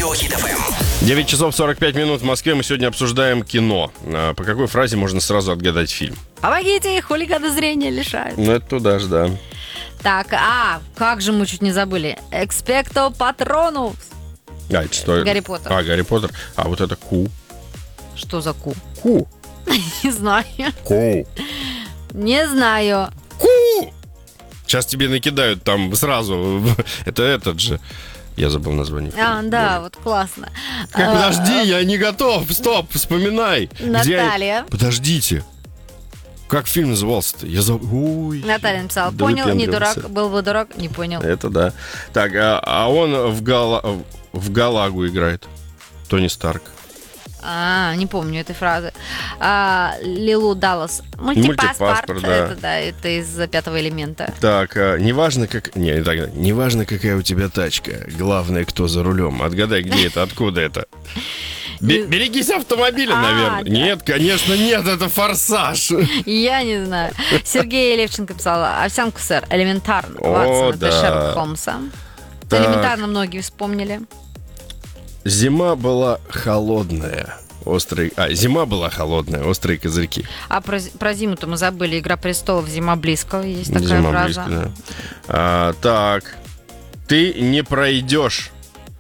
Радио Хит ФМ. 9 часов 45 минут в Москве. Мы сегодня обсуждаем кино. По какой фразе можно сразу отгадать фильм? Помогите, хулиганы зрения лишают. Ну, это туда же, да. Так, как же мы чуть не забыли. Expecto Patronus. Это что? Гарри Поттер. Гарри Поттер. А вот это Ку. Что за Ку? Ку. Не знаю. Ку. Не знаю. Ку. Сейчас тебе накидают там сразу. Это этот же. Я забыл название. Да, вот классно. Подожди, я не готов. Стоп, вспоминай. Наталья. Подождите. Как фильм назывался-то? Я забыл. Наталья написала, понял, не дурак, был бы дурак, не понял. Это да. Так, а он в Галагу играет. Тони Старк. Не помню этой фразы. Лилу Даллас. Мультипаспорт. Да. Это из «Пятого элемента». Так, неважно, неважно, какая у тебя тачка. Главное, кто за рулем. Отгадай, где это, откуда это. Берегись автомобиля, наверное. Да. Нет, конечно, нет, это «Форсаж». Я не знаю. Сергей Левченко писал, овсянку, сэр, элементарно. О, Ватсон, это да. Шерлок Холмса. Так. Элементарно многие вспомнили. Зима была холодная. Зима была холодная, острые козырьки. А про зиму-то мы забыли. «Игра престолов», «Зима близко». Есть такая Зима фраза. близко, да. Так, ты не пройдешь.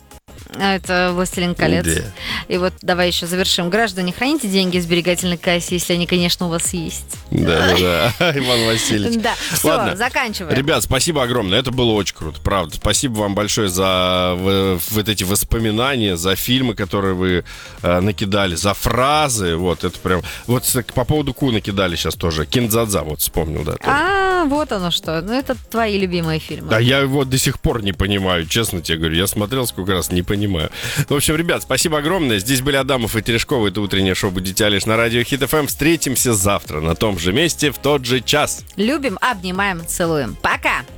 Это «Властелин колец». Да. И вот давай еще завершим. Граждане, храните деньги в сберегательной кассе, если они, конечно, у вас есть. Да, Иван Васильевич. Да, все, Ладно. заканчиваем. Ребят, спасибо огромное. Это было очень круто, правда. Спасибо вам большое за вот эти воспоминания, за фильмы, которые вы накидали, за фразы. Вот это прям. Вот по поводу Ку накидали сейчас тоже. Киндзадза, вот вспомнил, да. Тоже. Вот оно что. Ну, это твои любимые фильмы. Да, я его до сих пор не понимаю, честно тебе говорю. Я смотрел сколько раз, не понимаю. В общем, ребят, спасибо огромное. Здесь были Адамов и Терешкова. Это утреннее шоу «Будете лишь» на радио Хит ФМ. Встретимся завтра на том же месте в тот же час. Любим, обнимаем, целуем. Пока!